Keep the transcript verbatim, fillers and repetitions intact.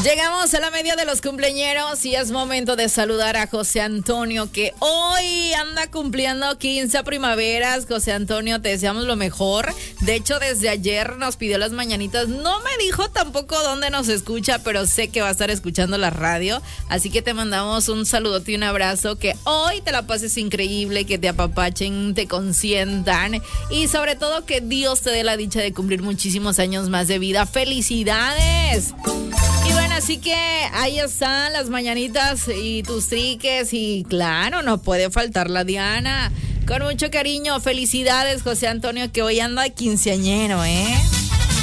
Llegamos a la media de los cumpleañeros y es momento de saludar a José Antonio, que hoy anda cumpliendo quince primaveras. José Antonio, te deseamos lo mejor. De hecho, desde ayer nos pidió las mañanitas. No me dijo tampoco dónde nos escucha, pero sé que va a estar escuchando la radio. Así que te mandamos un saludote y un abrazo. Que hoy te la pases increíble, que te apapachen, te consientan y sobre todo que Dios te dé la dicha de cumplir muchísimos años más de vida. ¡Felicidades! Y bueno, así que ahí están las mañanitas y tus triques y claro, no puede faltar la Diana. Con mucho cariño, felicidades José Antonio, que hoy anda quinceañero, ¿eh?